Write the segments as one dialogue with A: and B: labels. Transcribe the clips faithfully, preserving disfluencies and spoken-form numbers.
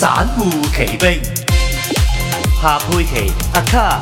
A: 散戶奇兵，夏佩琪阿卡。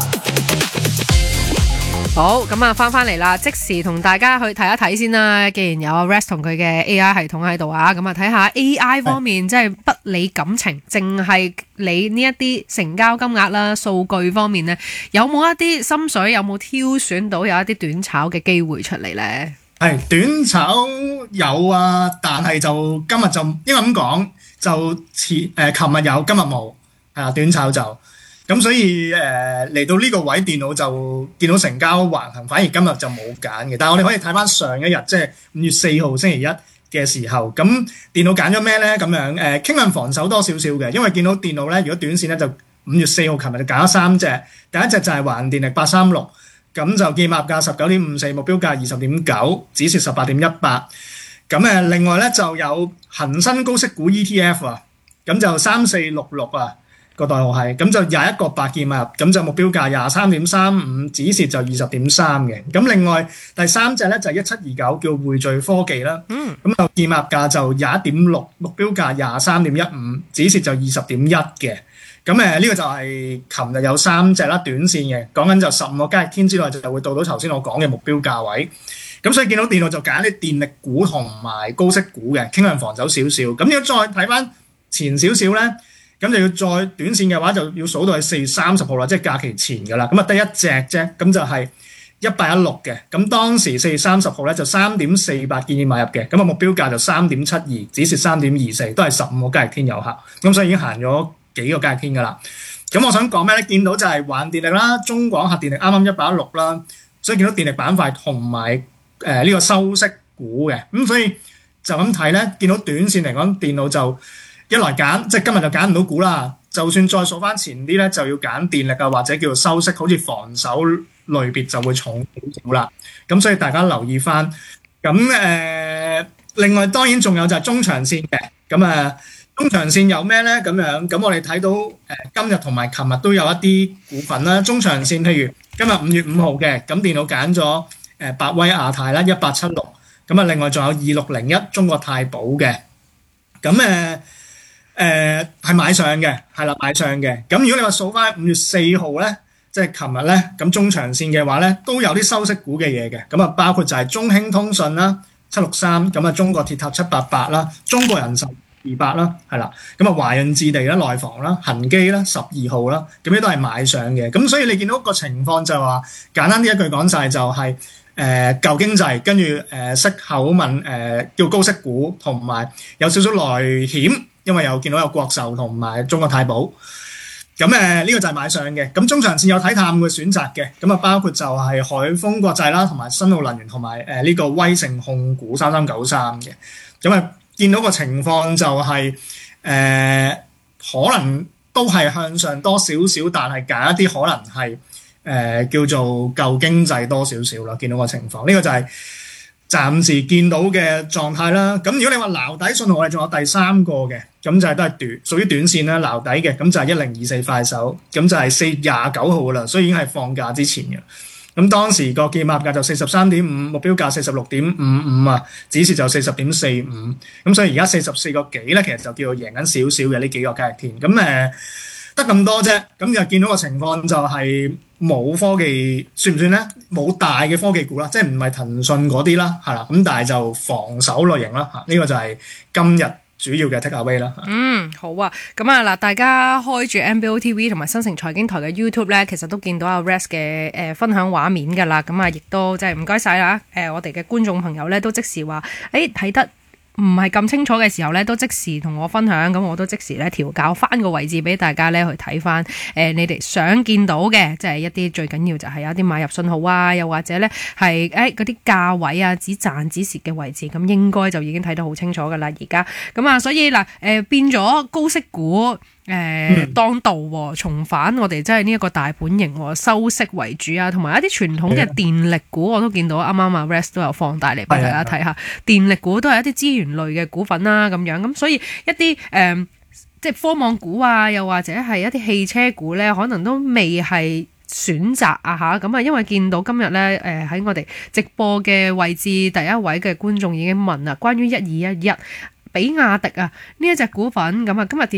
B: 好，咁啊，翻翻嚟啦，即時同大家去睇一睇先啦。既然有 Rex 同佢嘅 A I 系統喺度啊，咁啊睇下 A I 方面，即係不理感情，淨係理呢一啲成交金額啦、數據方面呢，有冇一啲心水，有冇挑選到有一啲短炒嘅機會出嚟呢？
C: 係短炒有啊，但係就今日就因為咁講，就前誒琴日有，今日冇，係啊，短炒就。咁所以誒嚟、呃、到呢個位，電腦就見到成交橫行，反而今日就冇揀嘅。但係我哋可以睇翻上一日，即係五月四號星期一嘅時候，咁電腦揀咗咩咧？咁樣誒傾向防守多少少嘅，因為見到電腦咧，如果短線咧就五月四號琴日就揀咗三隻，第一隻就係華潤電力八三六，咁就見碼價十九點五四，目標價二十點九，止蝕十八點一八。咁誒另外咧就有恒生高息股 E T F 啊，咁就三四六六啊。個代號係咁就廿一個八件買入，咁就目標價廿三點三五，止蝕就二十點三嘅。咁另外第三隻咧就係一七二九叫匯聚科技啦，咁、嗯、就見碼價就廿一點六，目標價廿三點一五，止蝕就二十點一嘅。咁誒呢個就係琴日有三隻啦，短線嘅，講緊就十五個交易天之內就會到到頭先我講嘅目標價位。咁所以見到電腦就揀啲電力股同埋高息股嘅，傾向防守少少。咁要再睇翻前少少咧。咁就要再短線嘅話，就要數到係四月三十號啦，即係假期前㗎啦。咁啊得一隻啫，咁就係一八一六嘅。咁當時四月三十號咧就三點四八建議買入嘅，咁啊目標價就三點七二，止蝕三點二四，都係十五個交易天有效。咁所以已經行咗幾個交易天㗎啦。咁我想講咩咧？見到就係華潤電力啦、中廣核電力啱啱一八一六啦，所以見到電力板塊同埋誒呢個收息股嘅。咁所以就咁睇咧，見到短線嚟講，電腦就一來揀，即係今日就揀唔到股啦。就算再數翻前啲咧，就要揀電力啊，或者叫做收息，好似防守類別就會重少少啦。咁所以大家留意翻。咁誒、呃，另外當然仲有就係中長線嘅。咁誒、呃，中長線有咩咧？咁樣咁我哋睇到誒、呃、今日同埋琴日都有一啲股份啦。中長線譬如今日五月五號嘅，咁電腦揀咗誒百威亞太啦，一八七六。咁啊，另外仲有二六零一中國太保嘅。咁誒。呃誒係、呃、買上嘅，係啦買上嘅。咁如果你話數翻五月四號咧，即係琴日咧，咁中長線嘅話咧，都有啲收息股嘅嘢嘅。咁啊，包括就係中興通訊啦，七六三，咁啊中國鐵塔七八八啦，中國人壽二百啦，係啦。咁啊華潤置地啦，內房啦，恒基啦，十二號啦，咁呢都係買上嘅。咁所以你見到個情況就係話，簡單啲一句講晒就係、是。誒、呃、舊經濟，跟住誒息口問誒、呃、叫高息股，同埋有少少內險，因為又見到有國壽同埋中國太保，咁誒呢個就係買上嘅。咁中長線有睇淡嘅選擇嘅，咁啊包括就係海豐國際啦，同埋新奧能源，同埋誒呢個威盛控股三三九三嘅。咁啊見到個情況就係、是、誒、呃、可能都係向上多少少，但係揀一啲可能係。誒、呃、叫做舊經濟多少少啦，見到個情況，呢、這個就係暫時見到嘅狀態啦。咁如果你話撈底信號，我哋仲有第三個嘅，咁就係都係短，屬於短線啦，撈底嘅，咁就係一零二四快手，咁就係四月廿九號啦，所以已經係放假之前嘅。咁當時個見碼價就四十三點五，目標價四十六點五五啊，止蝕就四十點四五，咁所以而家四十四個幾咧，其實就叫做贏緊少少嘅呢幾個交易天。咁誒。呃得咁多啫，咁就見到個情況就係冇科技，算唔算咧？冇大嘅科技股啦，即係唔係騰訊嗰啲啦，係啦，咁但係就防守類型啦，嚇、這、呢個就係今日主要嘅 take away 啦。嗯，
B: 好啊，咁啊嗱，大家開住 M B O T V 同埋新城財經台嘅 YouTube 咧，其實都見到阿 Rex 嘅誒分享畫面㗎啦，咁啊，亦都即係唔該晒啦，誒我哋嘅觀眾朋友咧都即時話，誒睇得唔係咁清楚嘅時候咧，都即時同我分享，咁我都即時咧調校翻個位置俾大家咧去睇翻。誒、呃，你哋想見到嘅，即係一啲最緊要就係有啲買入信號啊，又或者咧係誒嗰啲價位啊，止賺止蝕嘅位置，咁應該就已經睇得好清楚噶啦。而家咁啊，所以嗱，誒、呃、變咗高息股。誒、呃嗯、當道、哦、重返我哋真係呢一個大本營、哦、收息為主啊，同埋一啲傳統嘅電力股我都見到啱啱啊 Rex 都有放大嚟俾大家睇下，電力股都係一啲資源類嘅股份啦、啊、咁樣，咁所以一啲誒、呃、即係科網股啊，又或者係一啲汽車股咧，可能都未係選擇啊吓，咁啊，因為見到今日咧誒喺我哋直播嘅位置，第一位嘅觀眾已經問啦，關於一二一一比亞迪啊呢一隻股份，咁啊今日跌